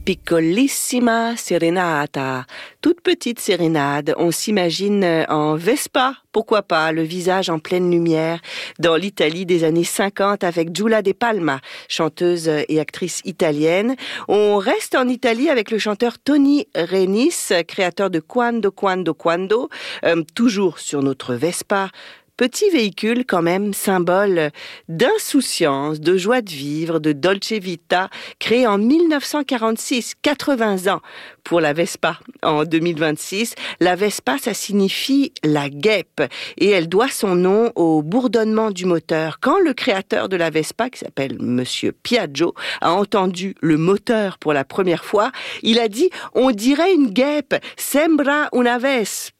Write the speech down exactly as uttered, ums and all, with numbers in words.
Piccolissima serenata, toute petite sérénade, on s'imagine en Vespa, pourquoi pas, le visage en pleine lumière, dans l'Italie des années cinquante avec Giulia De Palma, chanteuse et actrice italienne. On reste en Italie avec le chanteur Tony Renis, créateur de Quando, Quando, Quando, euh, toujours sur notre Vespa. Petit véhicule quand même, symbole d'insouciance, de joie de vivre, de dolce vita, créé en dix-neuf cent quarante-six, quatre-vingts ans pour la Vespa. En deux mille vingt-six, la Vespa, ça signifie la guêpe et elle doit son nom au bourdonnement du moteur. Quand le créateur de la Vespa, qui s'appelle Monsieur Piaggio, a entendu le moteur pour la première fois, il a dit « On dirait une guêpe, sembra una Vespa ».